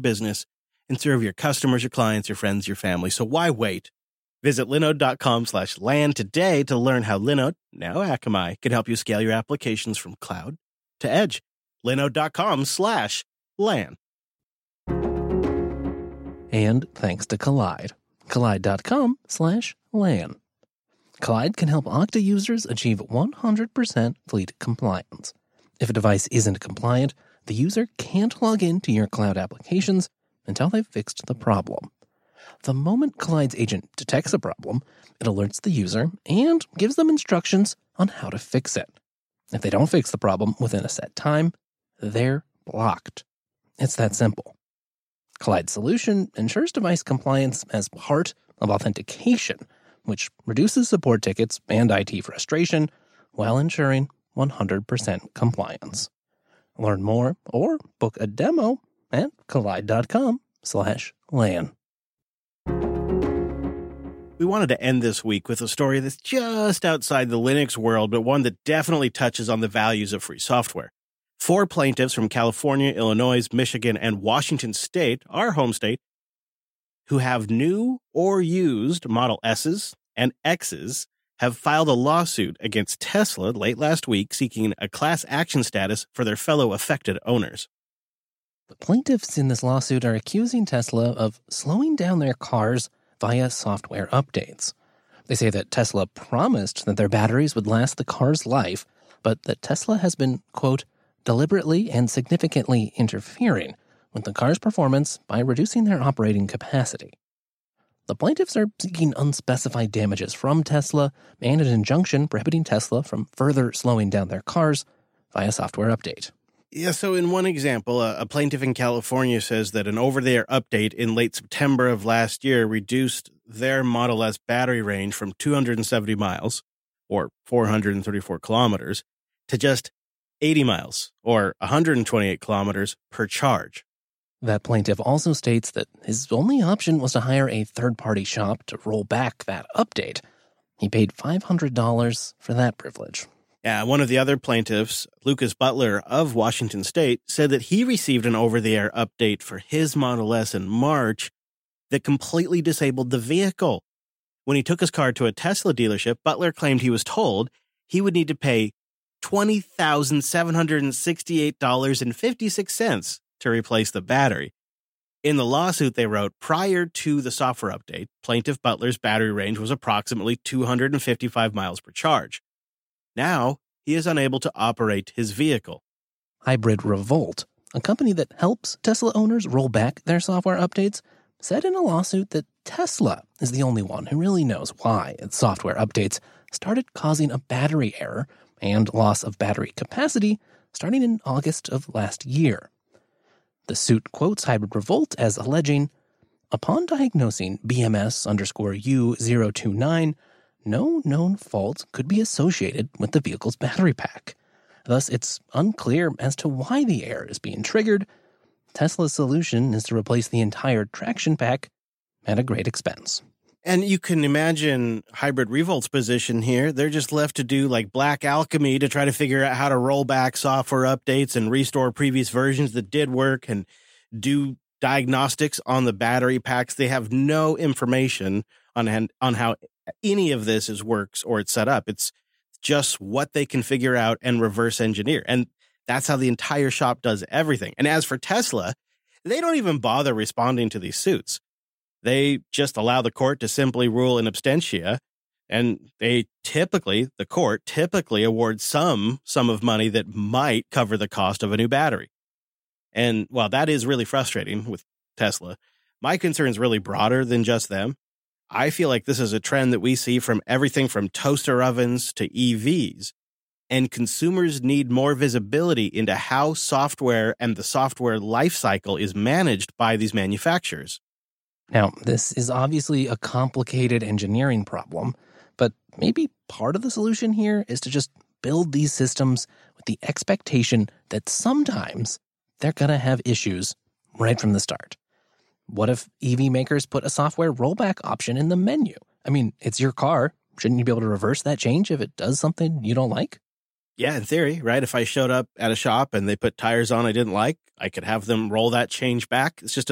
business and serve your customers, your clients, your friends, your family. So why wait? Visit linode.com/land today to learn how Linode, now Akamai, can help you scale your applications from cloud to edge. Linode.com/LAN. And thanks to Kolide. Kolide.com/LAN. Kolide can help Okta users achieve 100% fleet compliance. If a device isn't compliant, the user can't log into your cloud applications until they've fixed the problem. The moment Kolide's agent detects a problem, it alerts the user and gives them instructions on how to fix it. If they don't fix the problem within a set time, they're blocked. It's that simple. Kolide's solution ensures device compliance as part of authentication, which reduces support tickets and IT frustration while ensuring 100% compliance. Learn more or book a demo at kolide.com/LAN. We wanted to end this week with a story that's just outside the Linux world, but one that definitely touches on the values of free software. 4 plaintiffs from California, Illinois, Michigan, and Washington State, our home state, who have new or used Model S's and X's, have filed a lawsuit against Tesla late last week seeking a class action status for their fellow affected owners. The plaintiffs in this lawsuit are accusing Tesla of slowing down their cars via software updates. They say that Tesla promised that their batteries would last the car's life, but that Tesla has been, quote, deliberately and significantly interfering with the car's performance by reducing their operating capacity. The plaintiffs are seeking unspecified damages from Tesla and an injunction prohibiting Tesla from further slowing down their cars via software update. Yeah, so in one example, a plaintiff in California says that an over-the-air update in late September of last year reduced their Model S battery range from 270 miles, or 434 kilometers, to just 80 miles, or 128 kilometers per charge. That plaintiff also states that his only option was to hire a third-party shop to roll back that update. He paid $500 for that privilege. Yeah, one of the other plaintiffs, Lucas Butler of Washington State, said that he received an over-the-air update for his Model S in March that completely disabled the vehicle. When he took his car to a Tesla dealership, Butler claimed he was told he would need to pay $20,768.56 to replace the battery. In the lawsuit, they wrote, prior to the software update, Plaintiff Butler's battery range was approximately 255 miles per charge. Now, he is unable to operate his vehicle. Hybrid Revolt, a company that helps Tesla owners roll back their software updates, said in a lawsuit that Tesla is the only one who really knows why its software updates started causing a battery error and loss of battery capacity starting in August of last year. The suit quotes Hybrid Revolt as alleging, upon diagnosing BMS_U029, no known fault could be associated with the vehicle's battery pack. Thus, it's unclear as to why the error is being triggered. Tesla's solution is to replace the entire traction pack at a great expense. And you can imagine Hybrid Revolt's position here. They're just left to do like black alchemy to try to figure out how to roll back software updates and restore previous versions that did work and do diagnostics on the battery packs. They have no information on how any of this works or it's set up. It's just what they can figure out and reverse engineer. And that's how the entire shop does everything. And as for Tesla, they don't even bother responding to these suits. They just allow the court to simply rule in absentia, and the court typically awards some sum of money that might cover the cost of a new battery. And while that is really frustrating with Tesla, my concern is really broader than just them. I feel like this is a trend that we see from everything from toaster ovens to EVs, and consumers need more visibility into how software and the software lifecycle is managed by these manufacturers. Now, this is obviously a complicated engineering problem, but maybe part of the solution here is to just build these systems with the expectation that sometimes they're going to have issues right from the start. What if EV makers put a software rollback option in the menu? I mean, it's your car. Shouldn't you be able to reverse that change if it does something you don't like? Yeah, in theory, right? If I showed up at a shop and they put tires on I didn't like, I could have them roll that change back. It's just